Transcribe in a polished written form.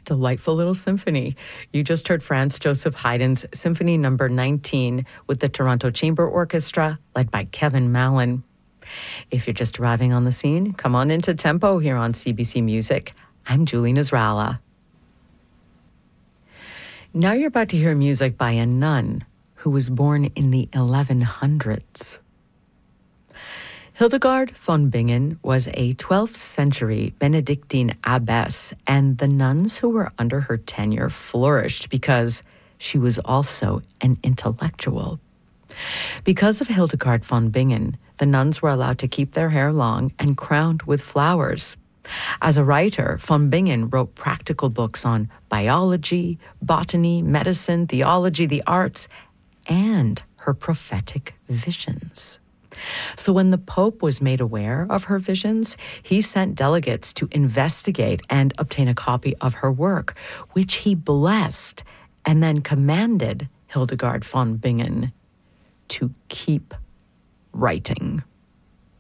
Delightful little symphony. You just heard Franz Joseph Haydn's Symphony Number 19 with the Toronto Chamber Orchestra, led by Kevin Mallon. If you're just arriving on the scene, come on into Tempo here on CBC Music. I'm Julie Nasrallah. Now you're about to hear music by a nun who was born in the 1100s. Hildegard von Bingen was a 12th century Benedictine abbess, and the nuns who were under her tenure flourished because she was also an intellectual. Because of Hildegard von Bingen, the nuns were allowed to keep their hair long and crowned with flowers. As a writer, von Bingen wrote practical books on biology, botany, medicine, theology, the arts, and her prophetic visions. So when the Pope was made aware of her visions, he sent delegates to investigate and obtain a copy of her work, which he blessed and then commanded Hildegard von Bingen to keep writing.